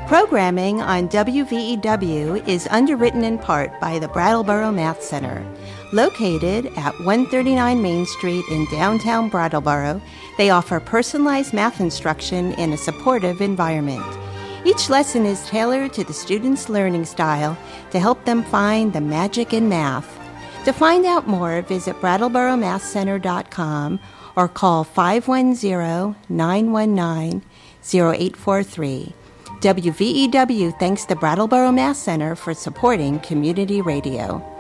Programming on WVEW is underwritten in part by the Brattleboro Math Center. Located at 139 Main Street in downtown Brattleboro, they offer personalized math instruction in a supportive environment. Each lesson is tailored to the student's learning style to help them find the magic in math. To find out more, visit BrattleboroMathCenter.com or call 510-919-0843. WVEW thanks the Brattleboro Math Center for supporting community radio.